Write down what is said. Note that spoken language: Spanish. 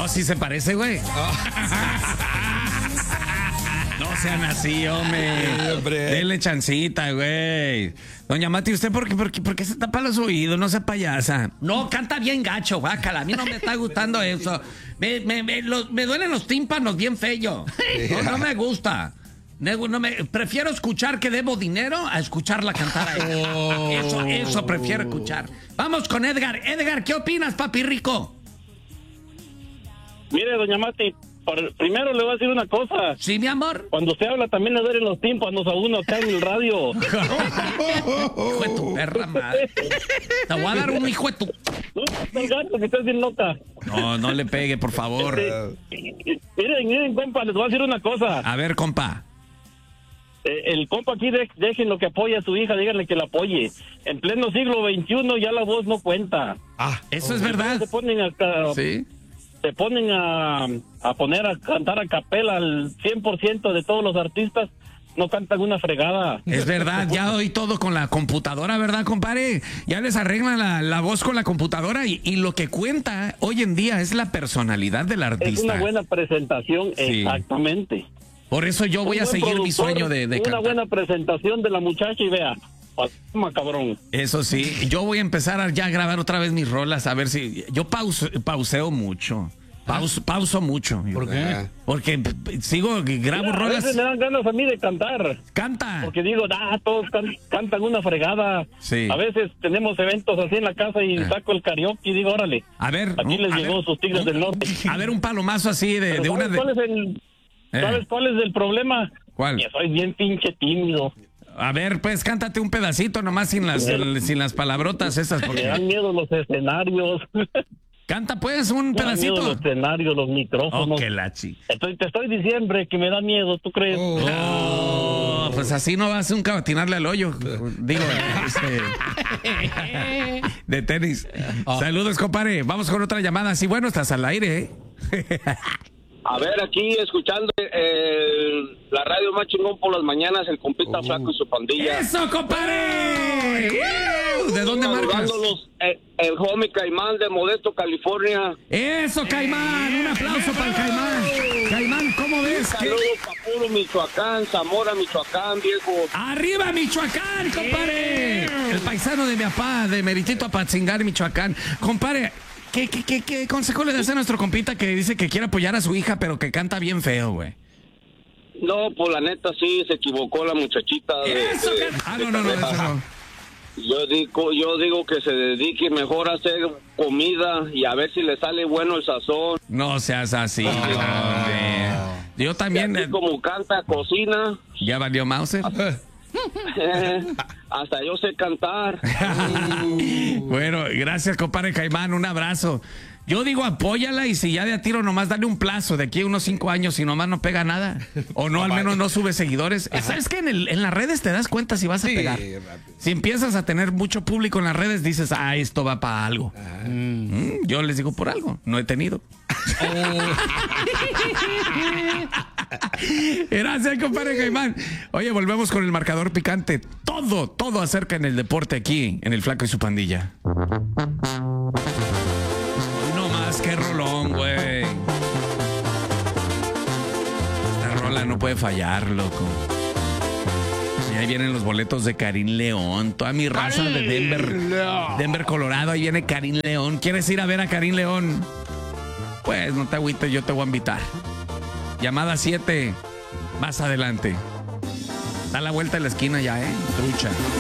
No, sí se parece, güey. No sean así, hombre. Denle chancita, güey. Doña Mati, ¿usted por qué se tapa los oídos? No sea payasa. No, canta bien gacho, guácala. A mí no me está gustando eso. Me duelen los tímpanos bien feo. No me gusta. Prefiero escuchar que debo dinero a escucharla cantar a ella. Eso prefiero escuchar. Vamos con Edgar. Edgar, ¿qué opinas, papi rico? Mire, doña Mati, primero le voy a decir una cosa. Sí, mi amor. Cuando se habla también le duelen los tímpanos a uno acá en el radio. Hijo de tu perra madre. Te voy a dar un hijo de tu... No, el gato, que estás bien loca. No le pegue, por favor. Miren, compa, les voy a decir una cosa. A ver, compa. El compa aquí, dejen lo que apoya a su hija, díganle que la apoye. En pleno siglo XXI ya la voz no cuenta. Eso es verdad. Se ponen acá... Sí. Se ponen a poner a cantar a capela al 100% de todos los artistas, no cantan una fregada. Es verdad, ya hoy todo con la computadora, ¿verdad, compadre? Ya les arreglan la voz con la computadora y lo que cuenta hoy en día es la personalidad del artista. Es una buena presentación, sí. Exactamente. Por eso yo voy a seguir mi sueño de cantar. Una buena presentación de la muchacha y vea, cabrón. Eso sí, yo voy a empezar ya a grabar otra vez mis rolas, a ver si... Yo pauseo mucho. Pauso mucho. ¿Por qué? Porque grabo rolas. A veces me dan ganas a mí de cantar. Canta. Porque digo, todos cantan una fregada. Sí. A veces tenemos eventos así en la casa y saco el karaoke y digo, órale. A ver. Aquí les llegó sus Tigres del Norte. A ver, un palomazo así de una de... ¿Sabes cuál es el problema? ¿Cuál? Que soy bien pinche tímido. A ver, pues cántate un pedacito nomás sin las palabrotas esas. Porque... Me dan miedo los escenarios. Canta pues un pedacito. Me dan miedo los escenarios, los micrófonos. Qué lachi. Te estoy diciendo que me da miedo, ¿tú crees? Pues así no vas nunca a atinarle al hoyo. Digo, de tenis. Saludos, compadre. Vamos con otra llamada. Sí, bueno, estás al aire, A ver, aquí escuchando la radio más chingón por las mañanas, el compita Flaco y su pandilla. ¡Eso, compadre! ¿De dónde marcas? El homie Caimán de Modesto, California. ¡Eso, Caimán! Un aplauso para el Caimán. Caimán, ¿cómo ves? Saludos para puro Michoacán, Zamora, Michoacán, viejo. ¡Arriba, Michoacán, compadre! El paisano de mi papá, de Meritito Apatzingar, Michoacán. Compadre... ¿Qué consejo le das a nuestro compita que dice que quiere apoyar a su hija, pero que canta bien feo, güey? No, pues la neta sí, se equivocó la muchachita. No, eso no. Yo digo que se dedique mejor a hacer comida y a ver si le sale bueno el sazón. No seas así, hombre. Yo también... Así como canta, cocina. ¿Ya valió Mauser? Hasta yo sé cantar. Bueno, gracias, compadre Caimán, un abrazo. Yo digo, apóyala y si ya de a tiro nomás dale un plazo de aquí a unos 5 años y nomás no pega nada. O no, al menos no sube seguidores. ¿Sabes que en las redes te das cuenta si vas a pegar? Si empiezas a tener mucho público en las redes, dices, esto va para algo. Yo les digo por algo, no he tenido. Gracias, compadre Caimán. Oye, volvemos con el marcador picante. Todo acerca en el deporte aquí, en el Flaco y su pandilla. No más que rolón, güey. Esta rola no puede fallar, loco. Y ahí vienen los boletos de Karim León. Toda mi raza de Denver, Colorado. Ahí viene Karim León. ¿Quieres ir a ver a Karim León? Pues no te agüites, yo te voy a invitar. Llamada 7, más adelante. Da la vuelta a la esquina ya, trucha.